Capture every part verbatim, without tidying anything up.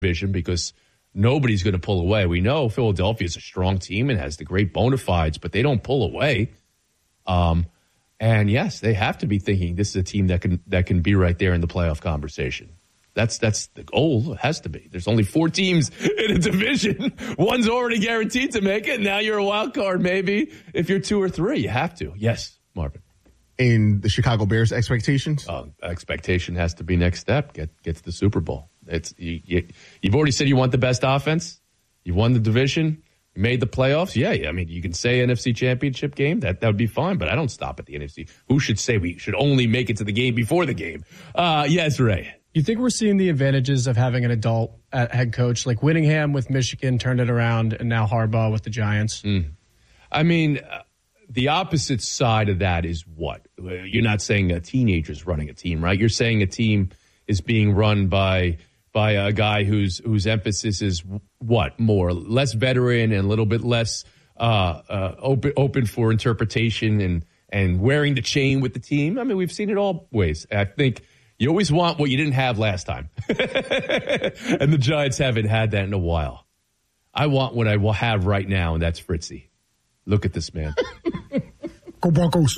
division because nobody's going to pull away. We know Philadelphia is a strong team and has the great bona fides, but they don't pull away. Um, and yes, they have to be thinking this is a team that can that can be right there in the playoff conversation. That's that's the goal. It has to be. There's only four teams in a division. One's already guaranteed to make it. Now you're a wild card, maybe. If you're two or three, you have to. Yes, Marvin. In the Chicago Bears expectations? Uh, expectation has to be next step. Get get to the Super Bowl. It's you, you, you've already said you want the best offense. You won the division. You made the playoffs. Yeah, I mean, you can say N F C Championship game. That that would be fine, but I don't stop at the N F C. Who should say we should only make it to the game before the game? Uh, yes, Ray. You think we're seeing the advantages of having an adult at head coach like Whittingham with Michigan turned it around, and now Harbaugh with the Giants? Mm. I mean, uh, the opposite side of that is what? You're not saying a teenager's running a team, right? You're saying a team is being run by by a guy whose whose emphasis is what? More less veteran and a little bit less uh, uh, open open for interpretation and and wearing the chain with the team. I mean, we've seen it all ways. I think. You always want what you didn't have last time. And the Giants haven't had that in a while. I want what I will have right now, and that's Fritzy. Look at this man. Go Broncos.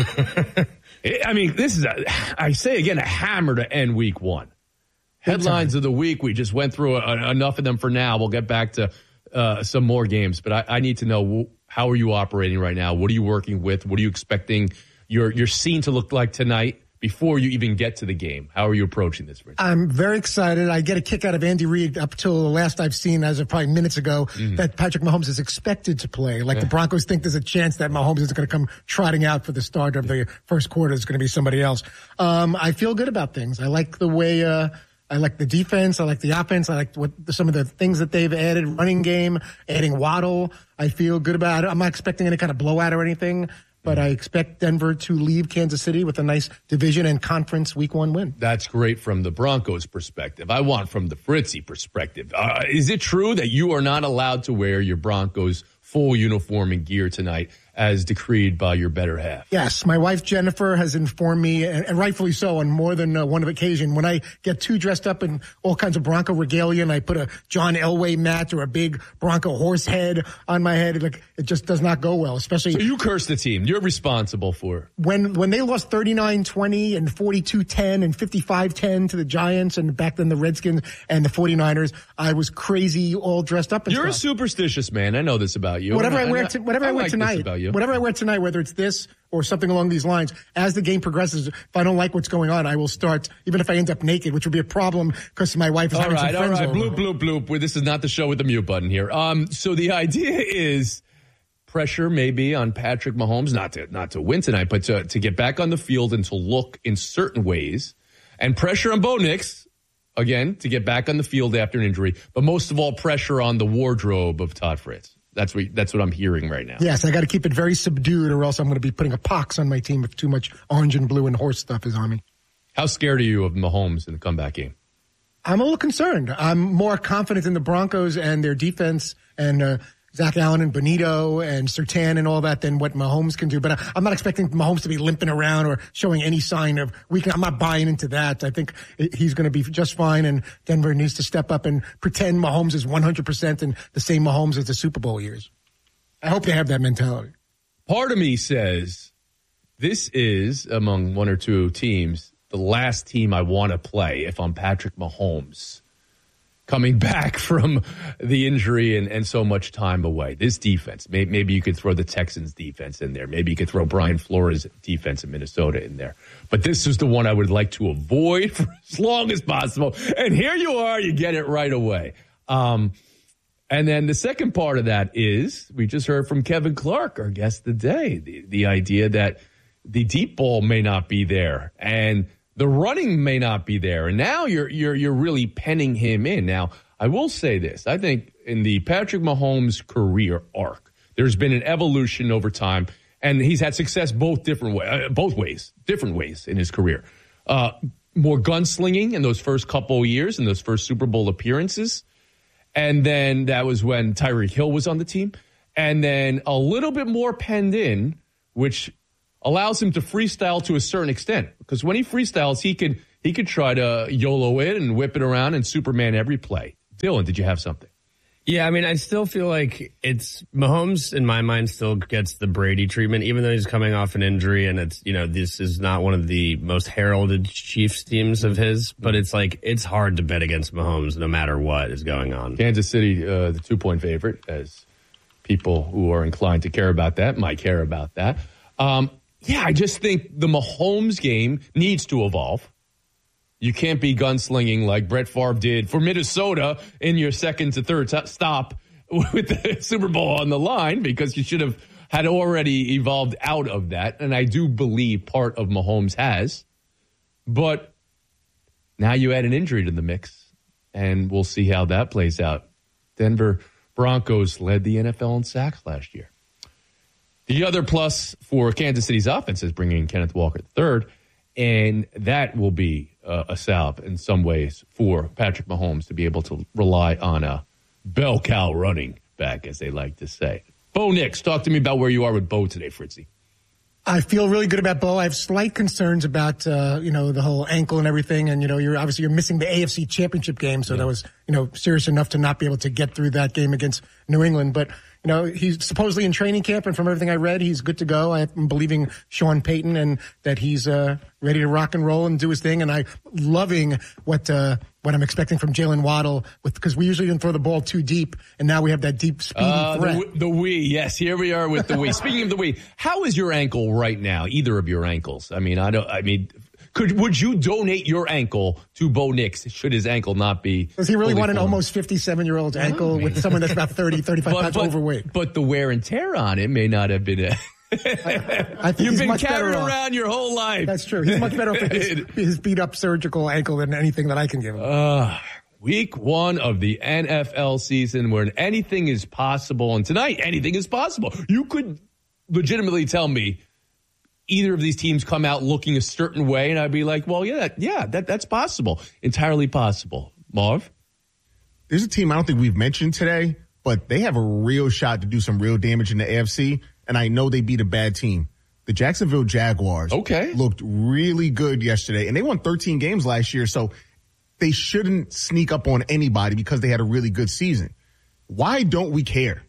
I mean, this is, a, I say again, a hammer to end week one. Headlines of the week, we just went through a, enough of them for now. We'll get back to uh, some more games. But I, I need to know, how are you operating right now? What are you working with? What are you expecting your, your scene to look like tonight? Before you even get to the game, how are you approaching this, Rich? I'm very excited. I get a kick out of Andy Reid up till the last I've seen, as of probably minutes ago, mm. that Patrick Mahomes is expected to play. Like yeah. the Broncos think there's a chance that Mahomes is going to come trotting out for the start of the first quarter. It's going to be somebody else. Um, I feel good about things. I like the way, uh, I like the defense. I like the offense. I like what some of the things that they've added, running game, adding Waddle. I feel good about it. I'm not expecting any kind of blowout or anything. But I expect Denver to leave Kansas City with a nice division and conference week one win. That's great from the Broncos' perspective. I want from the Fritzy perspective. Uh, is it true that you are not allowed to wear your Broncos full uniform and gear tonight as decreed by your better half? Yes. My wife, Jennifer, has informed me, and, and rightfully so, on more than uh, one occasion. When I get too dressed up in all kinds of Bronco regalia and I put a John Elway mat or a big Bronco horse head on my head, like it just does not go well, especially. So you curse the team. You're responsible for it. When, when they lost thirty-nine twenty and forty-two ten and fifty-five ten to the Giants and back then the Redskins and the forty-niners, I was crazy all dressed up and You're stuff. a superstitious man. I know this about you. Whatever I, I wear, t- whatever I, I wear like tonight, about you. whatever I wear tonight, whether it's this or something along these lines, as the game progresses, if I don't like what's going on, I will start, even if I end up naked, which would be a problem because my wife is all having right, some friends all right. over. Bloop, bloop, bloop. This is not the show with the mute button here. Um, so the idea is pressure maybe on Patrick Mahomes, not to not to win tonight, but to, to get back on the field and to look in certain ways, and pressure on Bo Nix, again, to get back on the field after an injury, but most of all, pressure on the wardrobe of Todd Fritz. That's what that's what I'm hearing right now. Yes, I got to keep it very subdued, or else I'm going to be putting a pox on my team if too much orange and blue and horse stuff is on me. How scared are you of Mahomes in the comeback game? I'm a little concerned. I'm more confident in the Broncos and their defense and uh, Zach Allen and Benito and Surtain and all that than what Mahomes can do. But I, I'm not expecting Mahomes to be limping around or showing any sign of weakness. I'm not buying into that. I think he's going to be just fine, and Denver needs to step up and pretend Mahomes is one hundred percent and the same Mahomes as the Super Bowl years. I hope they have that mentality. Part of me says this is, among one or two teams, the last team I want to play if I'm Patrick Mahomes, coming back from the injury and, and so much time away. This defense, maybe, maybe you could throw the Texans defense in there. Maybe you could throw Brian Flores defense in Minnesota in there. But this is the one I would like to avoid for as long as possible. And here you are, you get it right away. Um, and then the second part of that is, we just heard from Kevin Clark, our guest today, the, the idea that the deep ball may not be there and the running may not be there, and now you're you're you're really penning him in. Now, I will say this: I think in the Patrick Mahomes career arc, there's been an evolution over time, and he's had success both different way, uh, both ways, different ways in his career. Uh, more gunslinging in those first couple of years, in those first Super Bowl appearances, and then that was when Tyreek Hill was on the team, and then a little bit more penned in, which allows him to freestyle to a certain extent, because when he freestyles, he could he could try to YOLO it and whip it around and Superman every play. Dylan, did you have something? Yeah, I mean, I still feel like it's Mahomes, in my mind, still gets the Brady treatment, even though he's coming off an injury. And it's, you know, this is not one of the most heralded Chiefs teams of his, but it's like, it's hard to bet against Mahomes no matter what is going on. Kansas City, uh, the two point favorite, as people who are inclined to care about that might care about that. Um, yeah, I just think the Mahomes game needs to evolve. You can't be gunslinging like Brett Favre did for Minnesota in your second to third t- stop with the Super Bowl on the line, because you should have had already evolved out of that. And I do believe part of Mahomes has. But now you add an injury to the mix, and we'll see how that plays out. Denver Broncos led the N F L in sacks last year. The other plus for Kansas City's offense is bringing in Kenneth Walker the third, and that will be Uh, a salve in some ways for Patrick Mahomes to be able to rely on a bell cow running back, as they like to say. Bo Nix, talk to me about where you are with Bo today, Fritzy. I feel really good about Bo. I have slight concerns about, uh, you know, the whole ankle and everything. And, you know, you're obviously you're missing the A F C Championship game. So yeah. that was, you know, serious enough to not be able to get through that game against New England. But, you know, he's supposedly in training camp. And from everything I read, he's good to go. I'm believing Sean Payton and that he's uh, ready to rock and roll and do his thing. And I'm loving what uh, what I'm expecting from Jalen Waddle, with because we usually didn't throw the ball too deep. And now we have that deep, speedy uh, threat. The, the Wii, yes. Here we are with the Wii. Speaking of the Wii, how is your ankle right now? Either of your ankles? I mean, I don't. I mean, could would you donate your ankle to Bo Nix should his ankle not be? Does he really want an formed? almost fifty-seven-year-old ankle with someone that's about thirty, thirty-five but, pounds but, overweight? But the wear and tear on it may not have been a. I, I think You've been much carried better around off. your whole life. That's true. He's much better off with his, his beat-up surgical ankle than anything that I can give him. Uh, week one of the N F L season, where anything is possible. And tonight, anything is possible. You could legitimately tell me either of these teams come out looking a certain way, and I'd be like, well, yeah, that, yeah, that that's possible. Entirely possible. Marv? There's a team I don't think we've mentioned today, but they have a real shot to do some real damage in the A F C, and I know they beat a bad team. The Jacksonville Jaguars okay. looked really good yesterday, and they won thirteen games last year, so they shouldn't sneak up on anybody because they had a really good season. Why don't we care?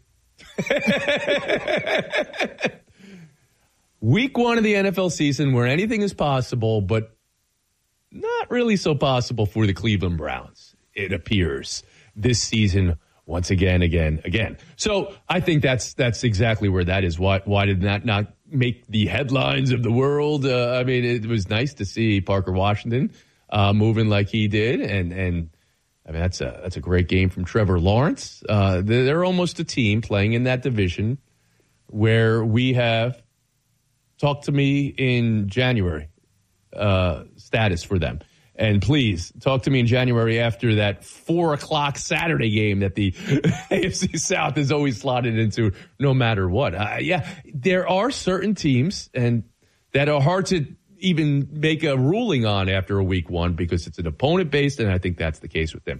Week one of the N F L season, where anything is possible, but not really so possible for the Cleveland Browns, it appears, this season. Once again, again, again. So I think that's that's exactly where that is. Why why did that not make the headlines of the world? Uh, I mean, it was nice to see Parker Washington uh, moving like he did, and and I mean that's a that's a great game from Trevor Lawrence. Uh, they're almost a team playing in that division where we have talked to me in January uh, status for them. And please talk to me in January after that four o'clock Saturday game that the A F C South is always slotted into no matter what. Uh, yeah, there are certain teams and that are hard to even make a ruling on after a week one because it's an opponent based, and I think that's the case with them.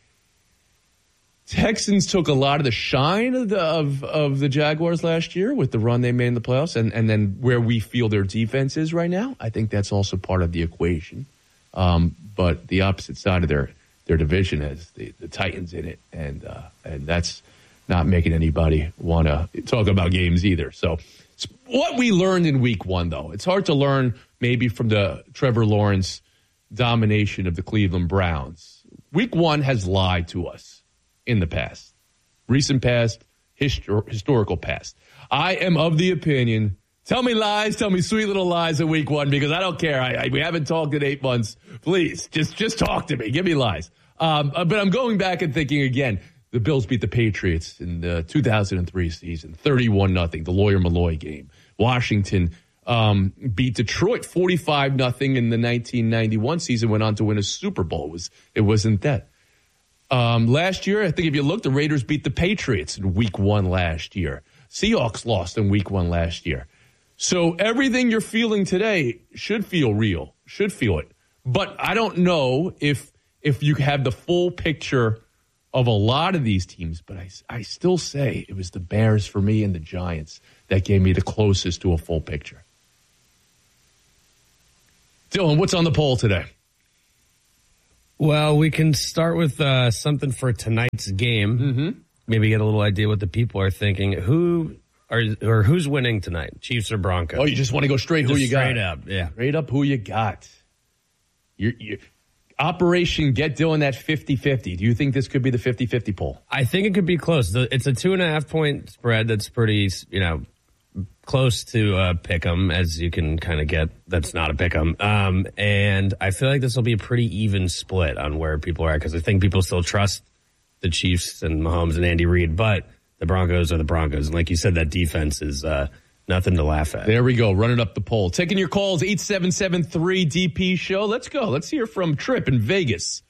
Texans took a lot of the shine of the, of, of the Jaguars last year with the run they made in the playoffs, and, and then where we feel their defense is right now. I think that's also part of the equation. Um, but the opposite side of their, their division has the, the Titans in it, and uh, and that's not making anybody want to talk about games either. So what we learned in week one, though, it's hard to learn maybe from the Trevor Lawrence domination of the Cleveland Browns. Week one has lied to us in the past, recent past, histor- historical past. I am of the opinion. Tell me lies, tell me sweet little lies in week one, because I don't care. I, I, we haven't talked in eight months. Please, just just talk to me. Give me lies. Um, but I'm going back and thinking again, the Bills beat the Patriots in the two thousand three season, thirty-one nothing, the Lawyer Malloy game. Washington um, beat Detroit forty-five nothing in the nineteen ninety-one season, went on to win a Super Bowl. It, was, it wasn't that. Um, last year, I think if you look, the Raiders beat the Patriots in week one last year. Seahawks lost in week one last year. So everything you're feeling today should feel real, should feel it. But I don't know if if you have the full picture of a lot of these teams, but I, I still say it was the Bears for me and the Giants that gave me the closest to a full picture. Dylan, what's on the poll today? Well, we can start with uh, something for tonight's game. Mm-hmm. Maybe get a little idea what the people are thinking. Who are or who's winning tonight? Chiefs or Broncos? Oh, you just want to go straight who Just you got? straight up, yeah. Straight up who you got. You're, you're, Operation Get Dylan that fifty-fifty. Do you think this could be the fifty-fifty poll? I think it could be close. The- It's a two and a half point spread that's pretty, you know, close to uh, pick'em, as you can kind of get. That's not a pick'em. Um, and I feel like this will be a pretty even split on where people are at, because I think people still trust the Chiefs and Mahomes and Andy Reid, but the Broncos are the Broncos. And like you said, that defense is uh, nothing to laugh at. There we go, running up the poll. Taking your calls, eight seven seven three D P show. Let's go. Let's hear from Trip in Vegas.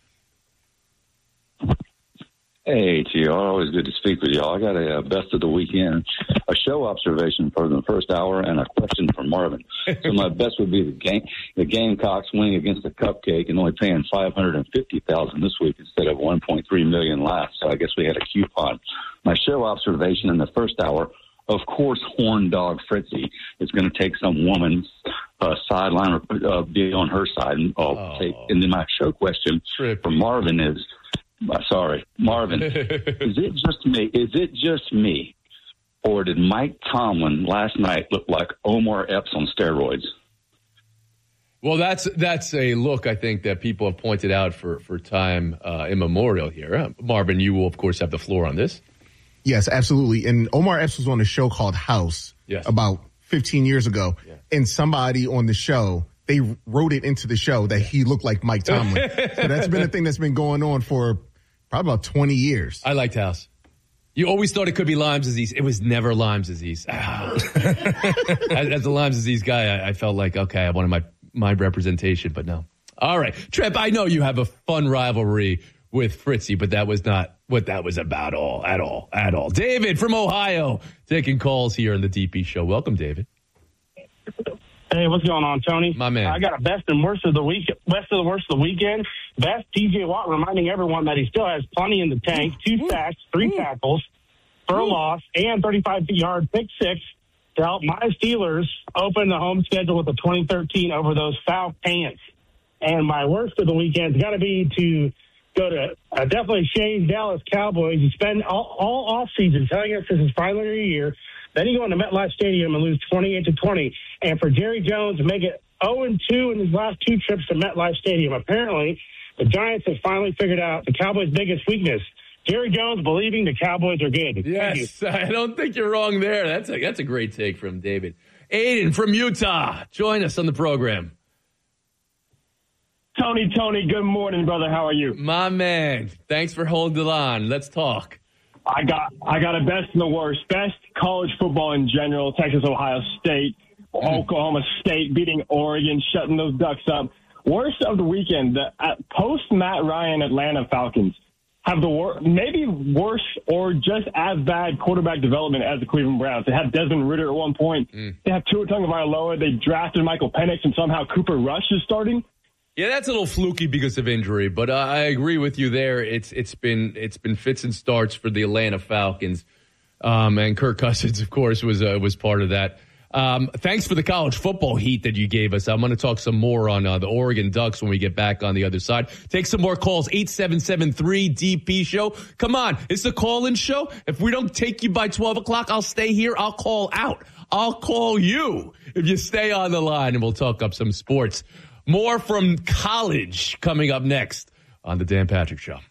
Hey, T R, always good to speak with y'all. I got a, uh best of the weekend, a show observation for the first hour, and a question for Marvin. So my best would be the game, the Gamecocks winning against the Cupcake and only paying five hundred and fifty thousand this week instead of one point three million last. So I guess we had a coupon. My show observation in the first hour, of course, Horn Dog Fritzy is going to take some woman's uh, sideline or uh, be on her side. And, uh, Oh. take, and then my show question Trippy. for Marvin is. Uh, sorry, Marvin. is it just me? Is it just me, or did Mike Tomlin last night look like Omar Epps on steroids? Well, that's that's a look I think that people have pointed out for for time uh, immemorial here. Uh, Marvin, you will of course have the floor on this. Yes, absolutely. And Omar Epps was on a show called House Yes. about fifteen years ago. Yeah. And somebody on the show, they wrote it into the show that he looked like Mike Tomlin. So that's been a thing that's been going on for probably about twenty years. I liked House. You always thought it could be Lyme's disease. It was never Lyme's disease. Ah. as, as a Lyme's disease guy, I, I felt like, okay, I wanted my, my representation, but no. All right. Trip, I know you have a fun rivalry with Fritzy, but that was not what that was about all, at all, at all. David from Ohio taking calls here on the D P show. Welcome, David. Hey, what's going on, Tony? My man. I got a best and worst of the week, best of the worst of the weekend. Best, T J Watt reminding everyone that he still has plenty in the tank. Two sacks, three tackles for a loss, and thirty-five yard pick six to help my Steelers open the home schedule with the twenty thirteen over those foul pants. And my worst of the weekend's got to be to go to uh, definitely Shane's Dallas Cowboys. You spend all, all offseason telling us this is finally a year. Then you go into MetLife Stadium and lose twenty-eight to twenty. And for Jerry Jones to make it oh and two in his last two trips to MetLife Stadium, apparently the Giants have finally figured out the Cowboys' biggest weakness. Jerry Jones believing the Cowboys are good. Yes, I don't think you're wrong there. That's a, that's a great take from David. Aiden from Utah, join us on the program. Tony, Tony, good morning, brother. How are you? My man, thanks for holding the line. Let's talk. I got I got a best and the worst. Best college football in general, Texas, Ohio State, Mm. Oklahoma State beating Oregon, shutting those Ducks up. Worst of the weekend, the uh, post-Matt Ryan Atlanta Falcons have the wor- maybe worse or just as bad quarterback development as the Cleveland Browns. They had Desmond Ridder at one point. Mm. They have Tua Tagovailoa. They drafted Michael Penix, and somehow Cooper Rush is starting. Yeah, that's a little fluky because of injury, but uh, I agree with you there. It's it's been it's been fits and starts for the Atlanta Falcons, um, and Kirk Cousins, of course, was uh, was part of that. Um, thanks for the college football heat that you gave us. I'm going to talk some more on uh, the Oregon Ducks when we get back on the other side. Take some more calls. eight seven seven three D P show. Come on, it's the call-in show. If we don't take you by twelve o'clock, I'll stay here. I'll call out. I'll call you if you stay on the line, and we'll talk up some sports. More from college coming up next on the Dan Patrick Show.